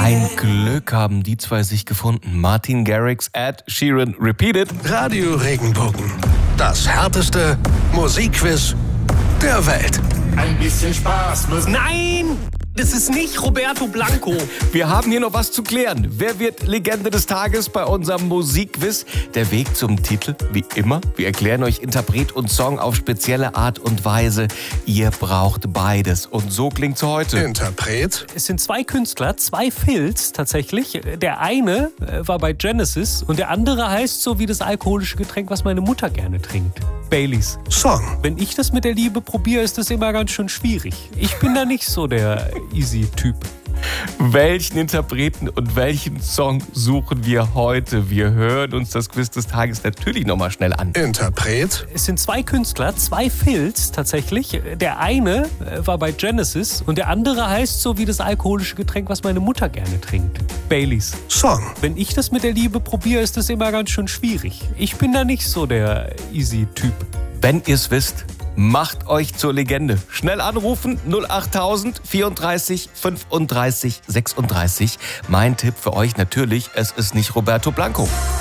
Ein Glück haben die zwei sich gefunden. Martin Garrix, Ed Sheeran, Repeat It. Radio Regenbogen. Das härteste Musikquiz der Welt. Ein bisschen Spaß muss... Nein! Das ist nicht Roberto Blanco. Wir haben hier noch was zu klären. Wer wird Legende des Tages bei unserem Musikquiz? Der Weg zum Titel, wie immer. Wir erklären euch Interpret und Song auf spezielle Art und Weise. Ihr braucht beides. Und so klingt's heute. Interpret? Es sind zwei Künstler, zwei Phils tatsächlich. Der eine war bei Genesis und der andere heißt so wie das alkoholische Getränk, was meine Mutter gerne trinkt. Baileys. Song. Wenn ich das mit der Liebe probiere, ist das immer ganz schön schwierig. Ich bin da nicht so der Easy-Typ. Welchen Interpreten und welchen Song suchen wir heute? Wir hören uns das Quiz des Tages natürlich nochmal schnell an. Interpret? Es sind zwei Künstler, zwei Phils tatsächlich. Der eine war bei Genesis und der andere heißt so wie das alkoholische Getränk, was meine Mutter gerne trinkt. Baileys. Song. Wenn ich das mit der Liebe probiere, ist das immer ganz schön schwierig. Ich bin da nicht so der Easy-Typ. Wenn ihr's wisst, macht euch zur Legende. Schnell anrufen 08000 34 35 36. Mein Tipp für euch natürlich, es ist nicht Roberto Blanco.